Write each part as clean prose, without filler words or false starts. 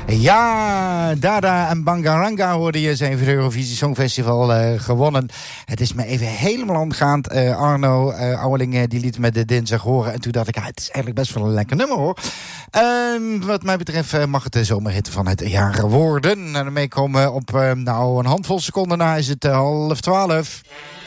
Ja, Dada en Bangaranga hoorde je. Ze heeft het Eurovisie Songfestival gewonnen. Het is me even helemaal ontgaand. Arno Ouweling die liet me de dinsdag horen. En toen dacht ik, het is eigenlijk best wel een lekker nummer hoor. Wat mij betreft mag het de zomerhit van het jaar worden. En daarmee komen we op een handvol seconden na is het 11:30.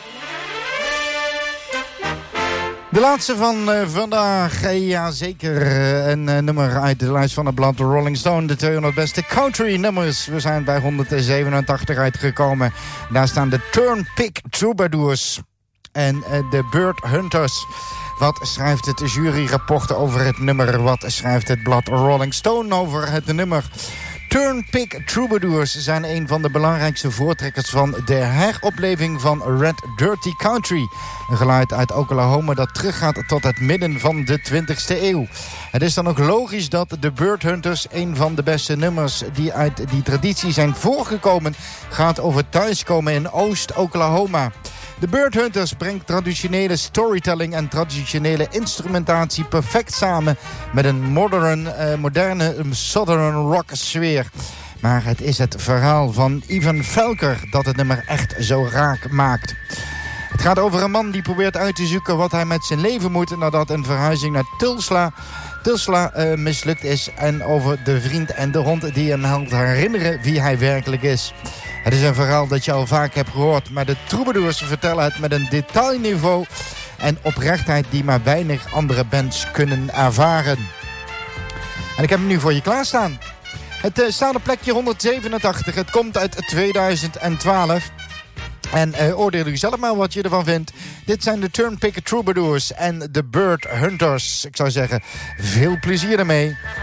De laatste van vandaag, ja zeker, een nummer uit de lijst van het blad Rolling Stone. De 200 beste country nummers. We zijn bij 187 uitgekomen. Daar staan de Turnpike Troubadours en de Bird Hunters. Wat schrijft het juryrapport over het nummer? Wat schrijft het blad Rolling Stone over het nummer? Turnpike Troubadours zijn een van de belangrijkste voortrekkers van de heropleving van Red Dirty Country. Een geluid uit Oklahoma dat teruggaat tot het midden van de 20e eeuw. Het is dan ook logisch dat de Bird Hunters, een van de beste nummers die uit die traditie zijn voorgekomen, gaat over thuiskomen in Oost-Oklahoma. De Bird Hunters brengt traditionele storytelling en traditionele instrumentatie perfect samen met een moderne Southern rock sfeer. Maar het is het verhaal van Ivan Felker dat het nummer echt zo raak maakt. Het gaat over een man die probeert uit te zoeken wat hij met zijn leven moet nadat een verhuizing naar Tulsa mislukt is. En over de vriend en de hond die hem helpt herinneren wie hij werkelijk is. Het is een verhaal dat je al vaak hebt gehoord, maar de troubadours vertellen het met een detailniveau en oprechtheid die maar weinig andere bands kunnen ervaren. En ik heb hem nu voor je klaarstaan. Het staat op plekje 187. Het komt uit 2012. En oordeel u zelf maar wat je ervan vindt. Dit zijn de Turnpike Troubadours en de Bird Hunters. Ik zou zeggen, veel plezier ermee.